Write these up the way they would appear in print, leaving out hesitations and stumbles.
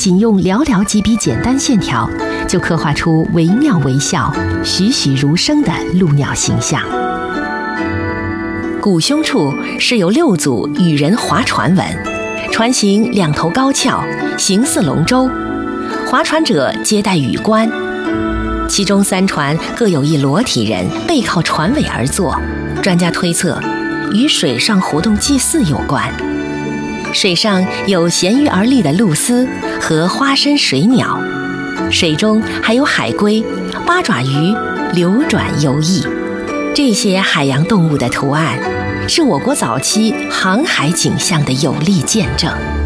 仅用寥寥几笔简单线条，就刻画出惟妙惟肖、栩栩如生的鹭鸟形象。鼓胸处是由6组羽人划船纹，船形2头高翘，形似龙舟，划船者皆戴羽冠。其中3船各有一裸体人背靠船尾而坐，专家推测与水上活动祭祀有关。水上有衔鱼而立的鹭鸶和花身水鸟，水中还有海龟、八爪鱼流转游弋。这些海洋动物的图案是我国早期航海景象的有力见证。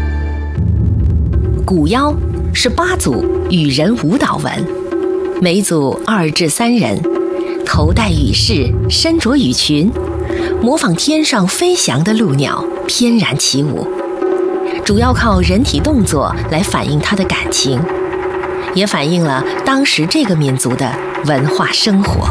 鼓腰是8组羽人舞蹈纹，每组2至3人，头戴羽饰，身着羽裙，模仿天上飞翔的鹭鸟翩然起舞，主要靠人体动作来反映它的感情，也反映了当时这个民族的文化生活。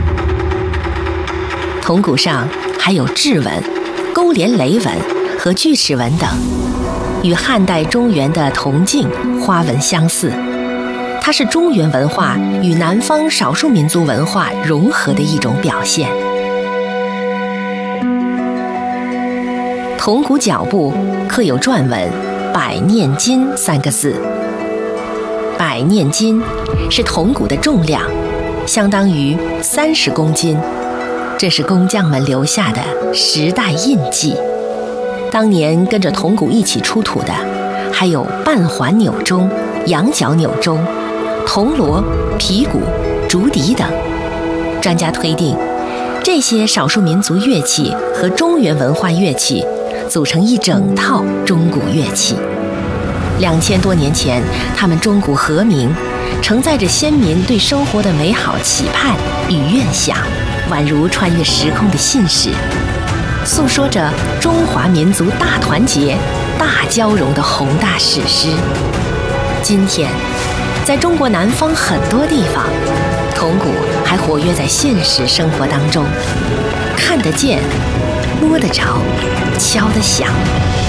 铜鼓上还有雉纹、勾连雷纹和锯齿纹等，与汉代中原的铜镜花纹相似。它是中原文化与南方少数民族文化融合的一种表现。铜鼓脚部刻有篆文“百念斤”3个字。百念斤是铜鼓的重量，相当于30公斤。这是工匠们留下的时代印记。当年跟着铜鼓一起出土的，还有半环钮钟、羊角钮钟、铜锣、皮鼓、竹笛等。专家推定，这些少数民族乐器和中原文化乐器组成一整套钟鼓乐器。2000多年前，他们钟鼓和鸣，承载着先民对生活的美好期盼与愿想，宛如穿越时空的信使，诉说着中华民族大团结、大交融的宏大史诗。今天，在中国南方很多地方，铜鼓还活跃在现实生活当中，看得见、摸得着、敲得响。